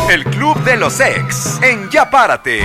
El Club de los Ex en Ya Párate.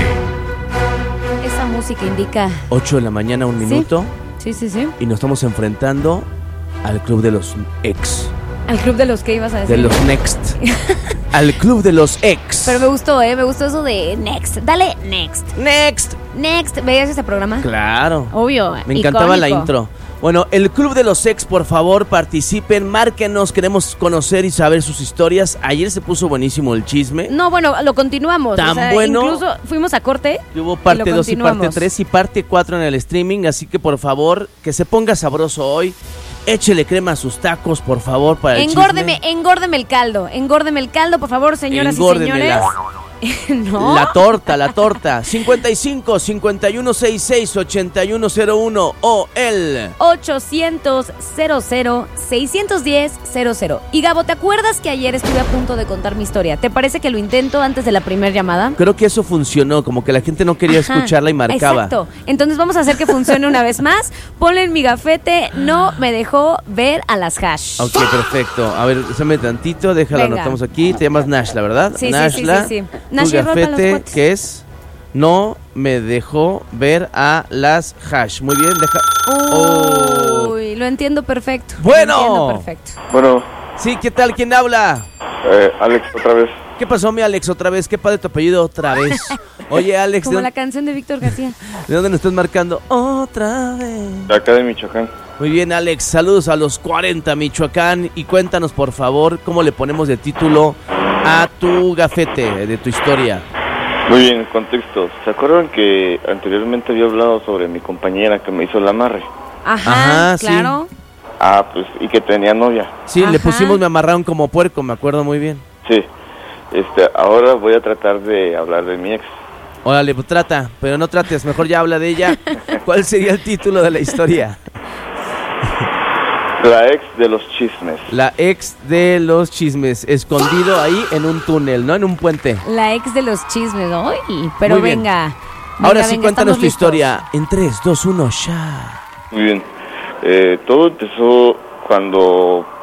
Esa música indica 8 de la mañana, 1 minuto. Sí. Y nos estamos enfrentando al Club de los Ex. ¿Al club de los que ibas a decir? De los Next. Al Club de los Ex. Pero me gustó eso de Next. Dale, Next. Next. ¿Veías ese programa? Claro. Obvio. Me encantaba la icónico. intro. Bueno, el Club de los Ex, por favor, participen, márquenos, queremos conocer y saber sus historias. Ayer se puso buenísimo el chisme. No, bueno, lo continuamos. Tan bueno. Incluso fuimos a corte. Hubo parte 2 y parte 3 continuamos. y parte 4 en el streaming, así que por favor, que se ponga sabroso hoy. Échele crema a sus tacos, por favor, para el chisme. Engórdeme el caldo, por favor, señoras y señores. No. La torta. 55 51 66 8101 o el 800 00 610 00. Y Gabo, ¿te acuerdas que ayer estuve a punto de contar mi historia? ¿Te parece que lo intento antes de la primera llamada? Creo que eso funcionó, como que la gente no quería escucharla y marcaba. Exacto. Entonces vamos a hacer que funcione una vez más. Ponle en mi gafete, no me dejó ver a las hash. Ok, perfecto. A ver, déjame tantito, déjala, Venga. anotamos aquí. Te llamas Nashla, ¿verdad? Sí. Nashla. Sí. Tu Nash y Rol para los gafete, cuates. que es no me dejó ver a las hash. Muy bien, Uy, lo entiendo perfecto. Bueno. Lo entiendo perfecto. Bueno, Sí, ¿qué tal? ¿Quién habla? Alex, otra vez. ¿Qué pasó, mi Alex? Otra vez. ¿Qué padre tu apellido otra vez? Oye, Alex, Como ¿de la canción de Víctor García. dónde nos estás marcando? Otra vez. De acá de Michoacán. Muy bien, Alex. Saludos a los 40, Michoacán. Y cuéntanos, por favor, cómo le ponemos de título a tu gafete, de tu historia. Muy bien, contexto. ¿Se acuerdan que anteriormente había hablado sobre mi compañera que me hizo el amarre? Ajá, sí. claro. Ah, pues, y que tenía novia. Sí, Ajá. le pusimos me amarraron como puerco, me acuerdo muy bien. Sí. Ahora voy a tratar de hablar de mi ex. Órale, pues trata, pero no trates, mejor ya habla de ella. ¿Cuál sería el título de la historia? La ex de los chismes. La ex de los chismes, escondido ahí en un túnel, ¿no? En un puente. La ex de los chismes, ¿no? Pero Muy bien. venga. Ahora sí, cuéntanos estamos tu listos. historia. En 3, 2, 1, ya. Muy bien. Todo empezó cuando